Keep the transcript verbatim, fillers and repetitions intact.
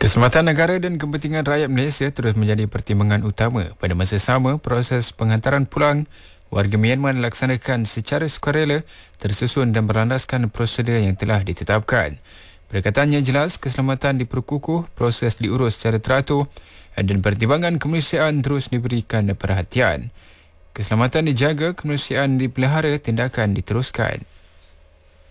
Keselamatan negara dan kepentingan rakyat Malaysia terus menjadi pertimbangan utama. Pada masa sama, proses penghantaran pulang warga Myanmar dilaksanakan secara sukarela, tersusun dan berlandaskan prosedur yang telah ditetapkan. Perkataannya jelas, keselamatan diperkukuh, proses diurus secara teratur dan pertimbangan kemanusiaan terus diberikan perhatian. Keselamatan dijaga, kemanusiaan dipelihara, tindakan diteruskan.